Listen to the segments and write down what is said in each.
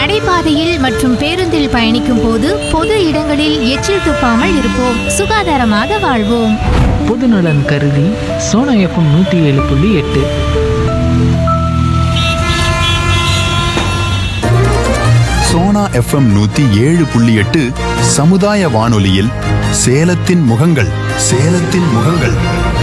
நடைபாதையில் மற்றும் பேருந்தில் பயணிக்கும் போது பொது இடங்களில் எச்சில் துப்பாமல் இருப்போம். சுகாதாரமாக வாழ்வோம். பொதுநலன் கருதி சோனா எஃப்எம் 107.8. சோனா எஃப்எம் 107.8 சமுதாய வானொலியில் சேலத்தின் முகங்கள். சேலத்தின் முகங்கள்.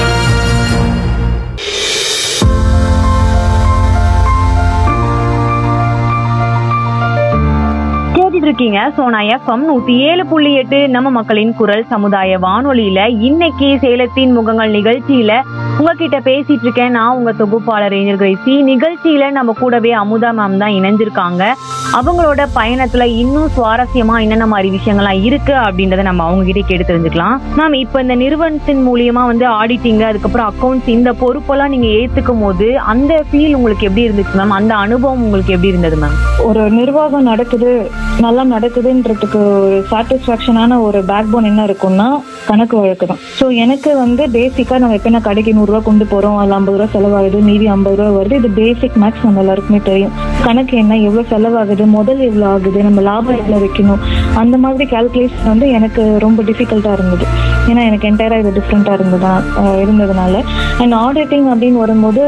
இருக்கீங்க சோனா எஃப்எம் 107.8 நம்ம மக்களின் குரல் சமுதாய வானொலியில இன்னைக்கு சேலத்தின் முகங்கள் நிகழ்ச்சியில உங்ககிட்ட பேசிட்டு இருக்கேன். நான் உங்க தொகுப்பாளர் கிரேசி. நிகழ்ச்சியில நம்ம கூடவே அமுதா மேம் தான் இணைஞ்சிருக்காங்க. அவங்களோட பயணத்துல இன்னும் சுவாரஸ்யமா என்னென்ன மாதிரி விஷயங்கள்லாம் இருக்கு அப்படின்றத நம்ம அவங்க கிட்டே கேட்டு தெரிஞ்சுக்கலாம். மேம், இப்ப இந்த நிறுவனத்தின் மூலியமா ஆடிட்டிங், அதுக்கப்புறம் அக்கௌண்ட்ஸ், இந்த பொறுப்பெல்லாம் நீங்க ஏத்துக்கும் போது அந்த ஃபீல் உங்களுக்கு எப்படி இருந்துச்சு மேம்? அந்த அனுபவம் உங்களுக்கு எப்படி இருந்தது மேம்? ஒரு நிர்வாகம் நடக்குது, நல்லா நடக்குதுன்றதுக்கு ஒரு சாட்டிஸ்ஃபேக்ஷனான ஒரு பேக் போன் என்ன இருக்கும்னா கணக்கு வழக்கு தான். ஸோ எனக்கு பேசிக்கா நம்ம எப்ப நான் கடைக்கு 100 ரூபா கொண்டு போறோம், அதில் 50 ரூபா செலவாகுது, மீதி 50 ரூபா வருது. இது பேசிக் மேக்ஸ் நம்ம எல்லாருக்குமே தெரியும். கணக்கு என்ன, எவ்வளவு செலவாகுது, முதல் எவ்வளவு ஆகுது, நம்ம லாபம் எவ்வளவு வைக்கணும், அந்த மாதிரி கால்குலேஷன் எனக்கு ரொம்ப டிஃபிகல்ட்டா இருந்தது. ஏன்னா எனக்கு என்டையரா இது டிஃப்ரெண்டா இருந்ததுனால. அண்ட் ஆடிட்டிங் அப்படின்னு வரும்போது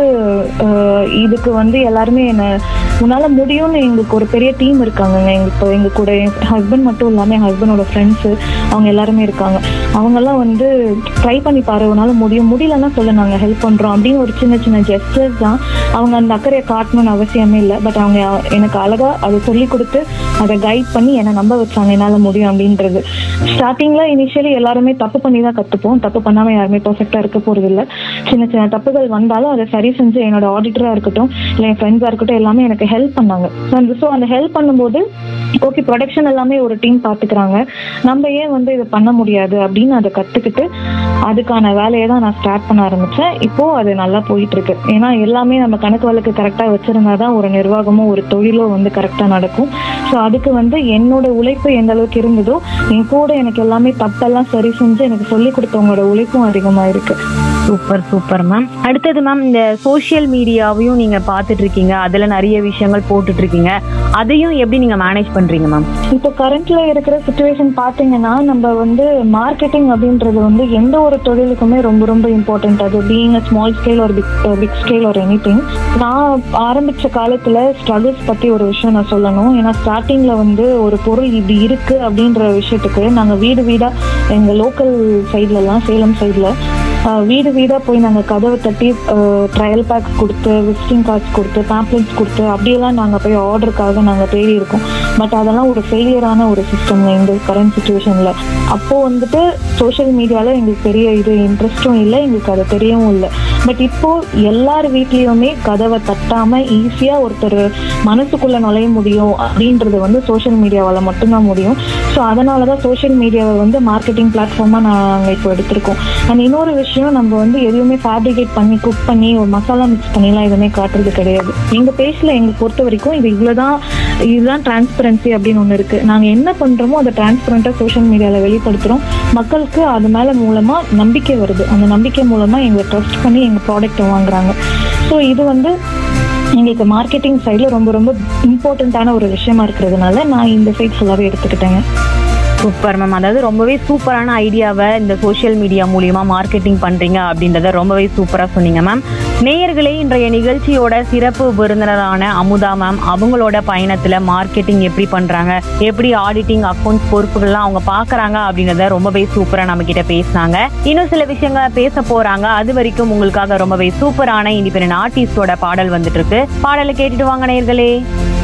இதுக்கு எல்லாருமே என்ன உன்னால முடியும்னு எங்களுக்கு ஒரு பெரிய டீம் இருக்காங்க. எங்க கூட என் ஹஸ்பண்ட் மட்டும் இல்லாம என் ஹஸ்பண்டோட ஃப்ரெண்ட்ஸ் அவங்க எல்லாருமே இருக்காங்க. அவங்கெல்லாம் ட்ரை பண்ணி பாரு, உன்னால முடியலன்னா சொல்ல, நாங்க ஹெல்ப் பண்றோம் அப்படின்னு ஒரு சின்ன சின்ன ஜெஸ்டர்ஸ் தான். அவங்க அந்த அக்கறையை காட்டணும்னு அவசியமே இல்லை. பட் அவங்க எனக்கு அழகா அதை சொல்லி கொடுத்து அதை கைட் பண்ணி என்னை நம்ப வச்சாங்க என்னால முடியும் அப்படின்றது. ஸ்டார்டிங்ல இனிஷியலி எல்லாருமே தப்பு பண்ணி தான் கத்துப்போம். தப்பு பண்ணாம யாருமே பெர்ஃபெக்டா இருக்க போறது இல்லை. சின்ன சின்ன தப்புகள் வந்தாலும் அதை சரி செஞ்சு என்னோட ஆடிட்டரா இருக்கட்டும் இல்லை என் ஃப்ரெண்ட்ஸா இருக்கட்டும் எல்லாமே எனக்கு ஹெல்ப் பண்ணாங்க. ஸோ அந்த ஹெல்ப் பண்ணும்போது ஓகே, ப்ரொடக்ஷன் எல்லாமே ஒரு டீம் பார்த்துக்கிறாங்க, நம்ம ஏன் இதை பண்ண முடியாது அப்படின்னு அதை கத்துக்கிட்டு அதுக்கான வேலையை தான் நான் ஸ்டார்ட் பண்ண ஆரம்பிச்சேன். இப்போ அது நல்லா போயிட்டு இருக்கு. ஏன்னா எல்லாமே நம்ம கணக்கு வழக்கு கரெக்டா வச்சிருந்தாதான் ஒரு நிர்வாகமோ ஒரு தொழிலோ கரெக்டா நடக்கும். ஸோ அதுக்கு என்னோட உழைப்பு எந்த அளவுக்கு இருந்ததோ என் கூட எனக்கு எல்லாமே தப்பெல்லாம் சரி செஞ்சு எனக்கு சொல்லி கொடுத்தவங்களோட உழைப்பும் அதிகமா இருக்கு. Super ma'am. அடுத்தது மேம், இந்த சோசியல் மீடியாவையும் நீங்க பாத்துட்டு இருக்கீங்க, அதுல நிறைய விஷயங்கள் போட்டுட்டு இருக்கீங்க, அதையும் எப்படி நீங்க மேனேஜ் பண்றீங்க மேம்? இப்போ கரண்ட்ல இருக்கிற சிச்சுவேஷன் பாத்தீங்கன்னா நம்ம மார்க்கெட்டிங் அப்படின்றது எந்த ஒரு தொழிலுக்குமே ரொம்ப ரொம்ப இம்பார்ட்டன்ட். அது பீயிங் அ ஸ்மால் ஸ்கேல் ஒரு பிக் ஸ்கேல் ஒரு எனிதிங். நான் ஆரம்பிச்ச காலத்துல ஸ்ட்ரகிள்ஸ் பத்தி ஒரு விஷயம் நான் சொல்லணும். ஏன்னா ஸ்டார்டிங்ல ஒரு பொருள் இப்படி இருக்கு அப்படின்ற விஷயத்துக்கு நாங்க வீடு வீடா எங்க லோக்கல் சைட்ல எல்லாம் சேலம் சைட்ல வீடு வீடா போய் நாங்கள் கதவை தட்டி ட்ரையல் பேக்ஸ் கொடுத்து, விசிட்டிங் கார்ட்ஸ் கொடுத்து, பேம்ப்ளெட்ஸ் கொடுத்து அப்படியெல்லாம் நாங்கள் போய் ஆர்டருக்காக நாங்கள் தேடி இருக்கோம். பட் அதெல்லாம் ஒரு ஃபெயிலியரான ஒரு சிஸ்டம் இந்த கரண்ட் சுச்சுவேஷன்ல. அப்போ சோஷியல் மீடியால எங்களுக்கு பெரிய இன்ட்ரெஸ்டும் இல்லை, எங்களுக்கு அது தெரியவும் இல்லை. பட் இப்போ எல்லார் வீட்லயுமே கதவை தட்டாம ஈஸியா ஒருத்தர் மனசுக்குள்ள நுழைய முடியும் அப்படின்றது சோஷியல் மீடியாவால மட்டும்தான் முடியும். ஸோ அதனாலதான் சோஷியல் மீடியாவை மார்க்கெட்டிங் பிளாட்ஃபார்மா நாங்கள் இப்போ எடுத்திருக்கோம். அண்ட் இன்னொரு விஷயம், நம்ம எதுவுமே ஃபேப்ரிகேட் பண்ணி குக் பண்ணி ஒரு மசாலா மிக்ஸ் பண்ணிலாம் எதுவுமே காட்டுறது கிடையாது. எங்க பேஜ்ல எங்க பொறுத்த வரைக்கும் இதுதான் டிரான்ஸ்பரன்சி அப்படின்னு ஒண்ணு இருக்கு. நாங்க என்ன பண்றோமோ அதை டிரான்ஸ்பரண்டா சோஷியல் மீடியால வெளிப்படுத்துறோம். மக்களுக்கு அது மேல மூலமா நம்பிக்கை வருது. அந்த நம்பிக்கை மூலமா எங்களை ட்ரஸ்ட் பண்ணி எங்க ப்ராடக்ட்டை வாங்குறாங்க. ஸோ இது எங்களுக்கு மார்க்கெட்டிங் சைட்ல ரொம்ப ரொம்ப இம்பார்ட்டன்டான ஒரு விஷயமா இருக்கிறதுனால நான் இந்த சைட் ஃபுல்லாவே எடுத்துக்கிட்டேங்க. Super ma'am. அதாவது ரொம்பவே சூப்பரான ஐடியாவை இந்த சோஷியல் மீடியா மூலியமா மார்க்கெட்டிங் பண்றீங்க அப்படின்றத ரொம்பவே சூப்பரா சொன்னீங்க மேம். நேயர்களே, இன்றைய நிகழ்ச்சியோட சிறப்பு விருந்தினரான அமுதா மேம் அவங்களோட பயணத்துல மார்க்கெட்டிங் எப்படி பண்றாங்க, எப்படி ஆடிட்டிங் அக்கௌண்ட்ஸ் பொறுப்புகள்லாம் அவங்க பாக்குறாங்க அப்படின்றத ரொம்பவே சூப்பரா நம்ம கிட்ட பேசினாங்க. இன்னும் சில விஷயங்களை பேச போறாங்க. அது வரைக்கும் உங்களுக்காக ரொம்பவே சூப்பரான இண்டிபெண்டன்ட் ஆர்டிஸ்டோட பாடல் வந்துட்டு இருக்கு. பாடலை கேட்டுட்டு வாங்க நேயர்களே.